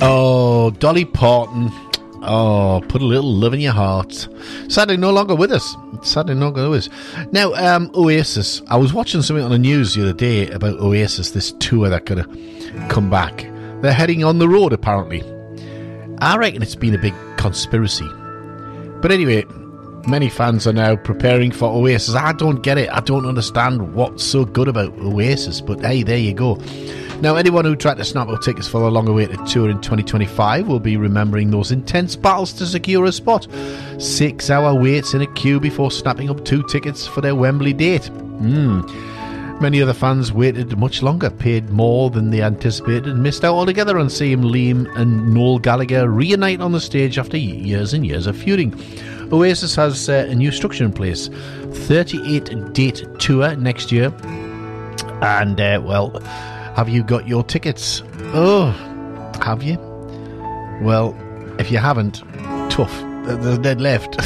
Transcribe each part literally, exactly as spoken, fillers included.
Oh, Dolly Parton. Oh, put a little love in your heart. Sadly, no longer with us. Sadly, no longer with us. Now, um, Oasis. I was watching something on the news the other day about Oasis, this tour that could have come back. They're heading on the road, apparently. I reckon it's been a big conspiracy. But anyway, many fans are now preparing for Oasis. I don't get it. I don't understand what's so good about Oasis. But hey, there you go. Now, anyone who tried to snap up tickets for the long-awaited tour in twenty twenty-five will be remembering those intense battles to secure a spot. Six-hour waits in a queue before snapping up two tickets for their Wembley date. Mm. Many other fans waited much longer, paid more than they anticipated, and missed out altogether on seeing Liam and Noel Gallagher reunite on the stage after years and years of feuding. Oasis has uh, a new structure in place. thirty-eight date tour next year. And, uh, well... have you got your tickets? Oh, have you? Well, if you haven't, tough. There's dead left.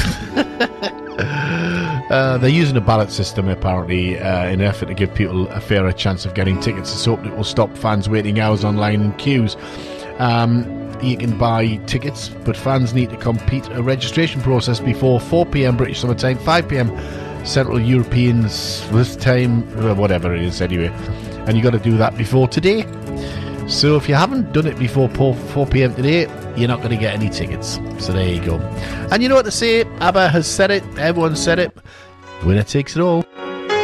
uh, they're using a ballot system, apparently, uh, in an effort to give people a fairer chance of getting tickets. It's hoped it will stop fans waiting hours online in queues. Um, you can buy tickets, but fans need to complete a registration process before four p.m. British Summer Time, five p.m. Central European this time, whatever it is, anyway. And you got to do that before today. So if you haven't done it before four p.m. today, you're not going to get any tickets. So there you go. And you know what to say? ABBA has said it. Everyone said it. Winner takes it all.